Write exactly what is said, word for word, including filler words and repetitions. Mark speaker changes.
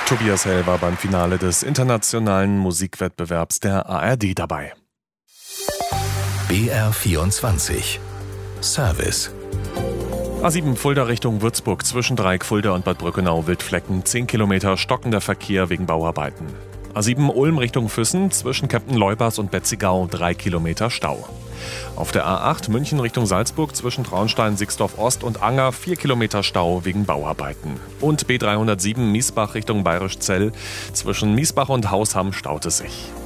Speaker 1: Tobias Hell war beim Finale des internationalen Musikwettbewerbs der A R D dabei.
Speaker 2: B R vierundzwanzig Service.
Speaker 1: A sieben Fulda Richtung Würzburg zwischen Dreieck Fulda und Bad Brückenau Wildflecken, zehn Kilometer stockender Verkehr wegen Bauarbeiten. A sieben Ulm Richtung Füssen zwischen Kempten-Leubers und Betzigau, drei Kilometer Stau. Auf der A acht München Richtung Salzburg zwischen Traunstein, Sixdorf Ost und Anger, vier Kilometer Stau wegen Bauarbeiten. Und B dreihundertsieben Miesbach Richtung Bayerischzell zwischen Miesbach und Hausham staut es sich.